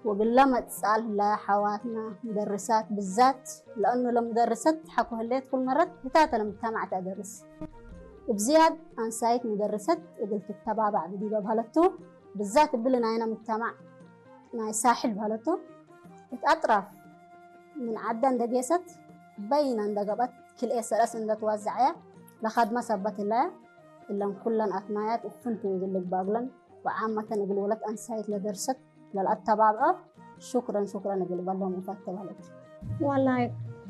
وقلما تسأل لا حواتنا مدرسات بالذات لأنه لما درست حكوا هليت كل مرة بتاعت المجتمع تدرس وبزياد أن سايت مدرست قلت التبع بعد دي بهالتو بالذات بلنا هنا مجتمع ناي ساحل بهالتو اتأطرف من عدن دقيست بين دقبت كل إسرس إن توزعها لخد ما سبت الله إلا كلن أثناءات وفنتوا يقول لك باقلن وعامة يقولوا لك أن سايت لدرست للأتباع شكرا نقول بالله مفتح عليك والله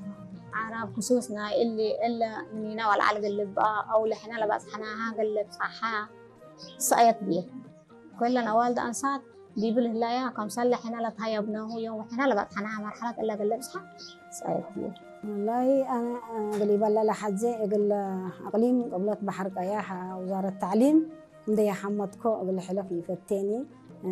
عرب خصوصنا اللي منينا والعلق اللي بقى أو اللي حنا لبس حناها قلب صحها صايت بيه كلنا والد أنصات بيقول الله يا كم صلى حنا لطيبناه يوم حنا لبس حناها مرحلة إلا قلب صح صايت بيه والله أنا قلي بالله لحد أقول أقليم قبلت بحر قياحة وزارة التعليم مدي حمدكو أقول حلفي في التاني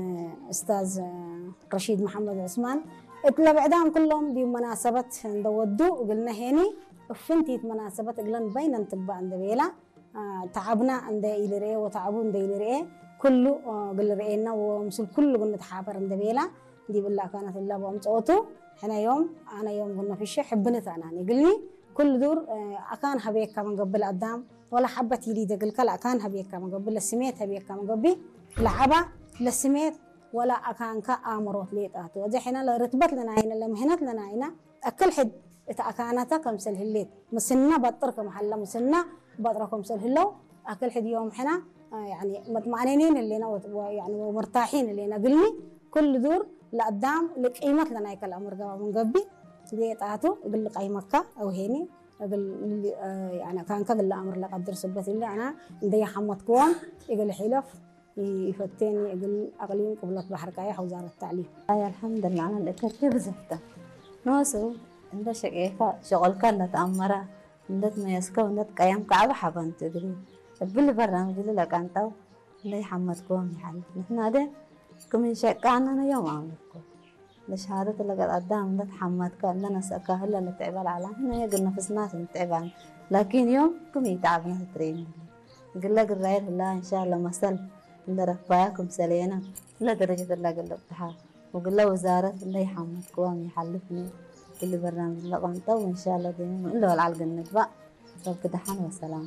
أستاذ رشيد محمد عثمان إتلا بعدهم كلهم بمناسبة دودو وقلنا هني فنتي مناسبة قلنا بين انتبه عند بيلا تعبنا عند إلري وتعبون عند إلري كله قل رأينا ومسل كله قلنا تحابر عند بيلا دي بالله كانت الله بومتوتو أنا يوم قلنا في الشيء حبنا ثاني قلني كل دور أكان هبيك كمان قبل قدام ولا حبة يريد قل كلا أكان هبيك كمان قبل السميت هبيك كمان قبل لعبة للسميت ولا أكان كأمرات ليتاتو وجحنا لرتبت لنا هنا لمهنت لنا هنا أكل حد إتأكانتا كمسل هليت مسنا بطرك محل مسنا بطركم سل هلو أكل حد يوم حنا يعني مطمئنين اللي يعني ومرتاحين اللي نقولني كل دور لقدام لقيمة لنا هيك الأمر قبل من قبل ليتاتو يقول لك أي مكة أو هني يقول يعني كان كقول أمر لقدر سبت اللي أنا ندي حمد كوم يقول حلف يفتني يقول أقليم قبلت بحر كايا وزارة التعليم. أي الحمد لله أنا اللي كتير زفته. نوسو عند شقيقة شغل كان تأمره عند ما يسكو عند كيام كعبة حبان تدري. بل برنامج اللي لك أنتو اللي يحمد كوم يحل. نحن هذا كم شيء كان أنا يوم عملكم. لشهادة اللي قد قدام عند حمد كان لنا سكاه إلا نتعب على هنا يقول نفس ناس نتعب لكن يوم كم يتعبنا ترين. يقول لك الرأي الله إن شاء الله مسل. ندرك باياكم سلينا لا درجة الله قال له وقال له وزارة الله يحمد قوام يحلفني كل برنامج اللي قمته وإن شاء الله ديما إلا والعلق النقبة رب دحان والسلام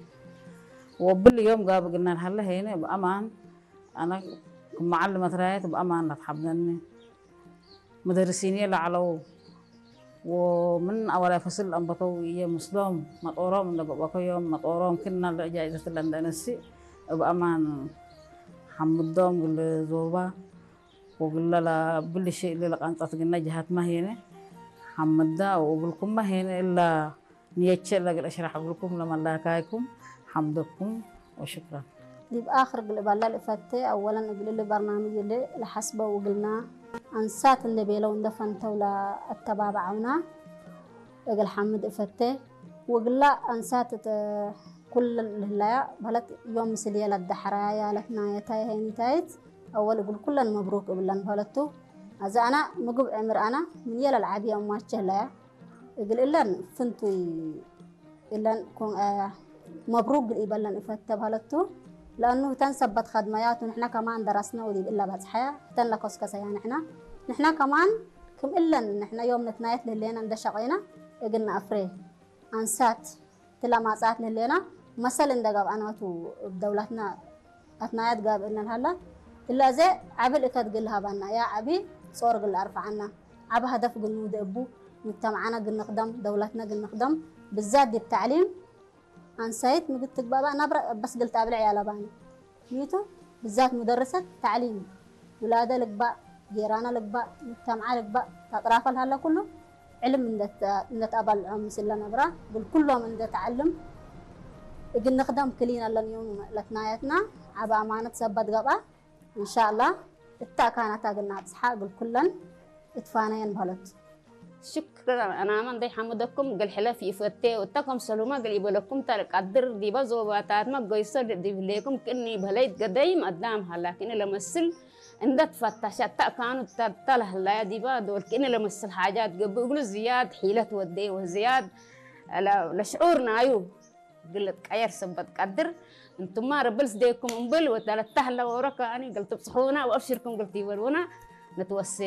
وبل يوم قابل قلنا هلا هنا بأمان أنا معلمة رايت بأمان نتحبني مدرسين يلا علو ومن أول فصل أنبطوا يا مسلم مطورهم نبقى يوم مطورهم كنا جائزة الأندلسي بأمان حمدهم قل زوبا وقل لا بل شيء اللي لقانت قلنا جهات ما هنا حمدا وقولكم ما هنا إلا نيتش اللي أشرح لكم لما الله كايكم حمدكم وشكرا. دي بآخر قل بالله الفتة أولا قل اللي برنامج اللي لحسبه وقلنا أنسات اللي بيلو ندفنت ولا التبابعونا قل حمد فتة وقل أنسات كل اللي بلت يوم مسلية للدحرايا لثنايتاي هيني تايت أول يقول كلنا مبروك بلن بلتو إذا أنا مقب عمر أنا من يلا العادية وما تجهلا يقول إلا فنتوي إلا كون مبروك بالإبلن إفتة بلتو لأنه تنسبت خدمات ونحنا كمان درسنا ودي إلا بتحيا تنلقص كسيان نحنا كمان كم إلا نحنا يوم نتنايت للينا ندشقينا يقولنا أفريه أنسات تلا ما ساعات للينا مثلا دقاب أنا بدولتنا أثناء قاب إن هلا إلا زي عبل إكاد قلها بنا يا عبي صور قل أرفع عنا عب هدف قل نود أبو مجتمعنا قل نخدم دولتنا قل نخدم بالذات دي التعليم أنسيت مقلت بابا أنا بس قلت أبلع يا لباني ميتو بالذات مدرسة تعليم ولادة لك بقى جيرانا لك بقى مجتمع لك بقى أطراف هلا كله علم من تقبل مثل نبرة قل كلهم من تعلم يقول نخدم كلينا اليوم لثنايتنا عبا أمانة سبت قبا إن شاء الله كانت قلنا بصحة قل كلن اتفانين بهلت شكرا أنا من دي حمدكم قل حلف يفتي وتكم سلوما قل يبلكم ترك قدر دي بزوباتات ما قيصر دي بليكم كني بهليت قديم قدامها لكن لما السل عند تفتشت كانوا تطلع لا دي دول كأني لمس الحاجات بيقولوا زياد حيلة ودي وزياد لشعورنا أيوه قلت كير سبت قدر انتم ما ربلس ديكم انبل وتلتهلا وركا أنا قلت بصحونا وأبشركم قلت يورونا نتوسي